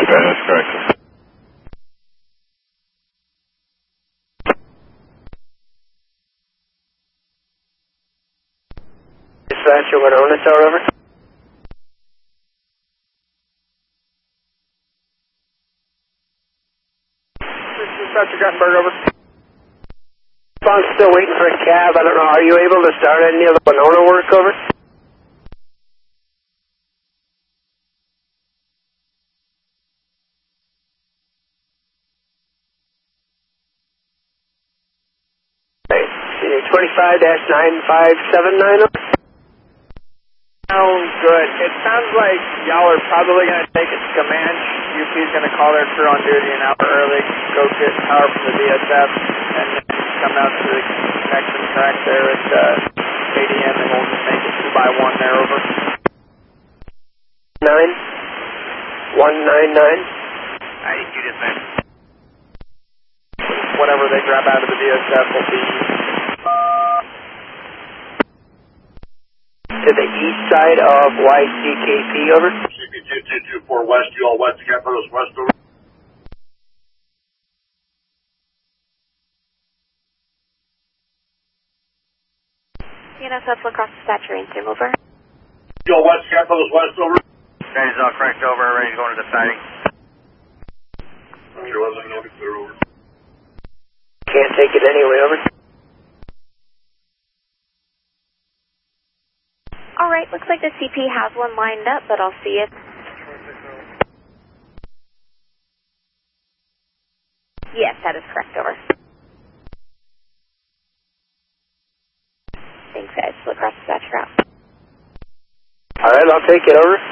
That is correct. Dispatcher, Winona Tower, over. Dispatcher, Guttenberg, over. I'm still waiting for a cab. I don't know. Are you able to start any of the Winona work, over? Okay. 25-9579, over. Sounds good. It sounds like y'all are probably going to take it to command. UP's going to call their crew on duty an hour early, go get power from the DSF, and then come out to the connection track there at ADM, and we'll just make it 2x1 there, over. 9199. IDQ dispatch. Whatever they grab out of the DSF will be to the east side of YCKP, over. CP-2224 West, you all west, Capitals West, over. CNSF La Crosse dispatcher, Interim, over. You all west, Capitals West, over. That is all correct, over. Ready to go into the siding. Sure wasn't no clear, over. Can't take it anyway, over. Alright, looks like the CP has one lined up, but I'll see it. Yes, that is correct, over. Thanks, guys. La Crosse dispatcher out. Alright, I'll take it, over.